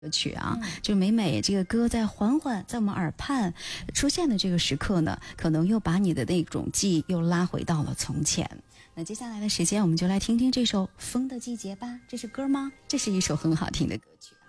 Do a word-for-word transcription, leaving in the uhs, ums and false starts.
歌曲啊，就每每这个歌在缓缓在我们耳畔出现的这个时刻呢，可能又把你的那种记忆又拉回到了从前。那接下来的时间，我们就来听听这首《风的季节》吧。这是歌吗？这是一首很好听的歌曲。